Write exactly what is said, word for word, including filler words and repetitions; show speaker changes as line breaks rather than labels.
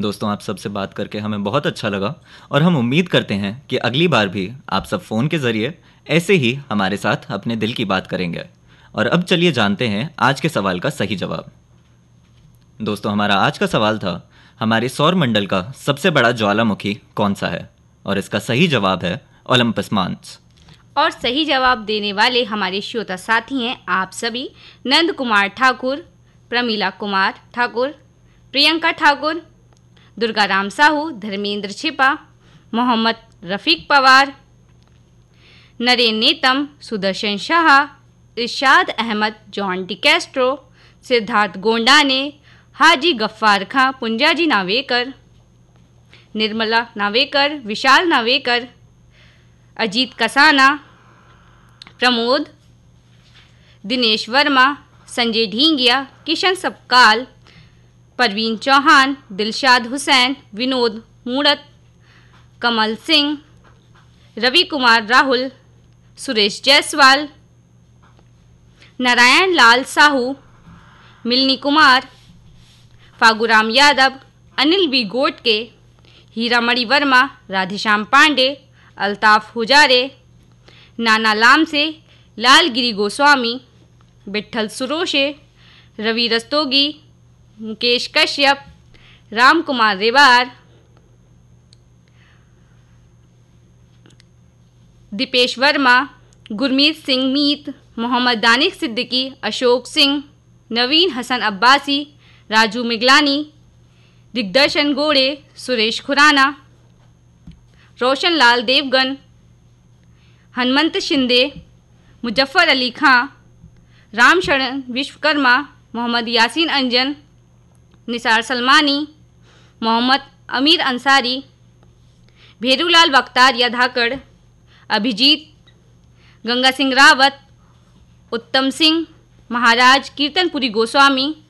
दोस्तों, आप सबसे बात करके हमें बहुत अच्छा लगा और हम उम्मीद करते हैं कि अगली बार भी आप सब फ़ोन के ज़रिए ऐसे ही हमारे साथ अपने दिल की बात करेंगे। और अब चलिए जानते हैं आज के सवाल का सही जवाब। दोस्तों, हमारा आज का सवाल था, हमारे सौर मंडल का सबसे बड़ा ज्वालामुखी कौन सा है? और इसका सही जवाब है ओलंपस मॉन्स।
और सही जवाब देने वाले हमारे श्रोता साथी हैं आप सभी, नंद कुमार ठाकुर, प्रमीला कुमार ठाकुर, प्रियंका ठाकुर, दुर्गा राम साहू, धर्मेंद्र छिपा, मोहम्मद रफ़ीक पवार, नरेन नेतम, सुदर्शन शाह, इरशाद अहमद, जॉन डिकैस्ट्रो, सिद्धार्थ गोंडाने, हाजी गफ्फार खां, पुंजाजी नावेकर, निर्मला नावेकर, विशाल नावेकर, अजीत कसाना, प्रमोद, दिनेश वर्मा, संजय ढींगिया, किशन सबकाल, परवीन चौहान, दिलशाद हुसैन, विनोद मूड़त, कमल सिंह, रवि कुमार राहुल, सुरेश जायसवाल, नारायण लाल साहू, मिलनी कुमार, फागुराम यादव, अनिल बी गोटके, हीरामणि वर्मा, राधेश्याम पांडे, अल्ताफ हुजारे, नाना लामसे, लालगिरी गोस्वामी, विट्ठल सुरोशे, रवि रस्तोगी, मुकेश कश्यप, राम कुमार रेवार, दीपेश वर्मा, गुरमीत सिंह मीत, मोहम्मद दानिश सिद्दीकी, अशोक सिंह, नवीन हसन अब्बासी, राजू मिगलानी, दिग्दर्शन गोड़े, सुरेश खुराना, रोशन लाल देवगन, हनुमंत शिंदे, मुजफ्फर अली खां, राम शरण विश्वकर्मा, मोहम्मद यासीन अंजन, निसार सलमानी, मोहम्मद अमीर अंसारी, भेरूलाल वक्तारिया धाकड़, अभिजीत, गंगा सिंह रावत, उत्तम सिंह, महाराज कीर्तनपुरी गोस्वामी,